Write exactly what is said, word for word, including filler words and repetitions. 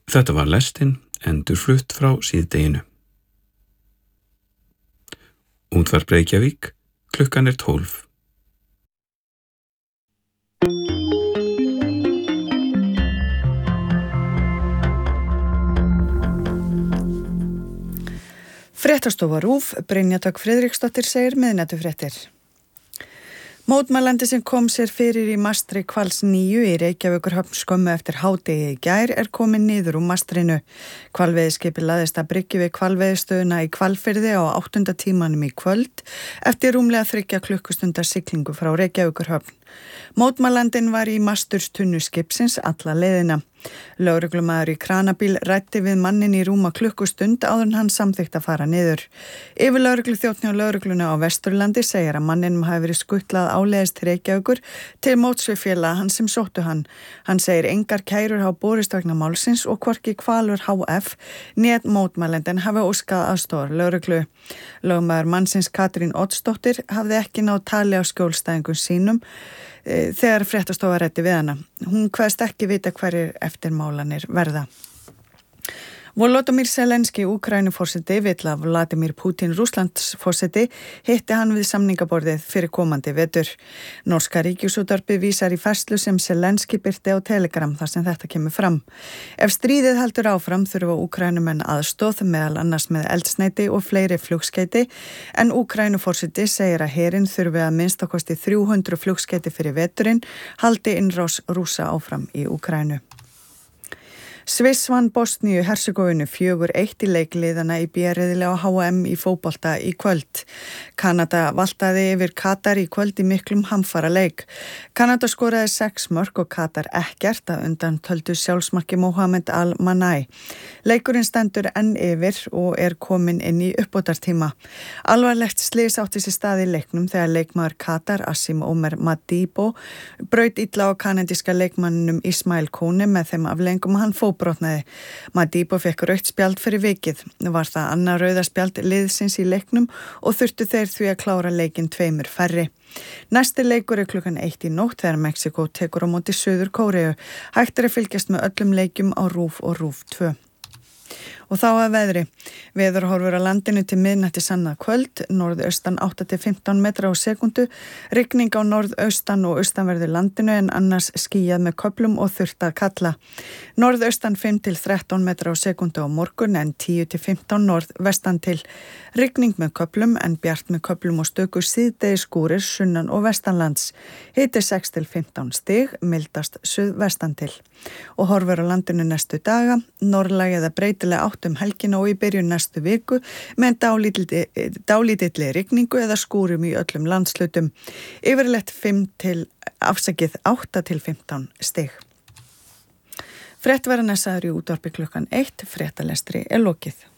Þetta var lestin endurflutt frá síðdeginu. Útvarp Reykjavík, klukkan er tólf. Fréttastofa RÚV, Brynja Dögg Friðriksdóttir segir miðnættufréttir. Mótmælandi sem kom sér fyrir í mastri Hvals níu í Reykjavíkurhöfn skömmu eftir hádegi í gær er komin niður úr mastrinu. Hvalveiðiskipið laðist að bryggju við hvalveiðistöðuna í Hvalfirði á áttunda tímanum í kvöld eftir rúmlega þriggja klukkustundar siglingu frá Reykjavíkurhöfn. Mótmælandinn var í masturstunnu skipsins alla leiðina. Lögreglumaður í kranabíl ræddi við mannin í rúma klukkustund áður en hann samþykkt að fara niður. Yfirlögregluþjónn hjá lögregluna á Vesturlandi segir að manninum hafi verið skutlað áleiðis til Reykjavíkur til móts við félaga hans sem sóttu hann. Hann segir engar kærur hafa borist vegna málsins og hvorki Hvalur H F net mótmælendin hafi óskað aðstoðar lögreglu. Lögmaður mannsins Katrín Oddsdóttir hafði ekki náð tali á skjólstæðingum sínum þegar fréttastofa ræddi við hana. Hún kveðst ekki vita hverjir eftirmálanir verða. Volodymyr Zelenský, Úkraínuforseti, vill að Vladimir Putin, Rússlandsforseti, hitti hann við samningaborðið fyrir komandi vetur. Norska ríkisútvarpið vísar í færslu sem Zelenský birti á Telegram þar sem þetta kemur fram. Ef stríðið heldur áfram þurfa Úkraínumenn aðstoð meðal annars með eldsneyti og fleiri flugskeyti, en Úkraínuforseti segir að herinn þurfi að minnstakosti þrjú hundruð flugskeyti fyrir veturinn, haldi innrás Rússa áfram í Úkraínu. Sviss vann Bosníu Hersegóvínu fjögur eitt í leikliðana í B-riðli á H M í fótbolta í kvöld. Kanada valtaði yfir Katar í kvöld í miklum hamfara leik. Kanada skoraði sex mörk og Katar ekkert að undan töldu sjálfsmarki Mohamed Al-Manai. Leikurinn stendur enn yfir og er komin inn í uppbótartíma. Alvarlegt slys átti sér stað í leiknum þegar leikmaður Katar, Asim Omer Madibo, braut illa á kanadíska leikmanninum Ismail Kone með þeim afleiðingum að hann fóbrotnaði. Madibo fekk rautt spjald fyrir vikið. Var það annað rauða spjald liðsins í leiknum og þurftu þeir því að klára leikinn tveimur færri. Næsti leikur er klukkan eitt í nótt þegar Mexiko tekur á móti Suður Kóreu. Hægt er að fylgjast með öllum leikjum á RÚV og RÚV tvö. Og þá að veðri. Veðurhorfur á landinu til miðnætti annað kvöld, norðaustan átta til fimmtán metra á sekundu, rigning á norðaustan og austanverðu landinu en annars skýjað með köflum og þurrt að kalla. Norðaustan fimm til þrettán metra á sekundu á morgun en tíu til fimmtán norðvestan til. Rigning með köflum en bjart með köflum og stöku síðdegi skúrir sunnan og vestanlands. Hiti sex til fimmtán stig, mildast suðvestan til. Og horfur á landinu næstu daga, norðlæg eða breytilega átt um helgina og í byrjun næstu viku með dálítilli rigningu eða skúrum í öllum landslutum. Yfirleitt fimm til afsakið átta til fimmtán stig. Frétt verða næsaður í útvarpi klukkan eitt, fréttalestri er lokið.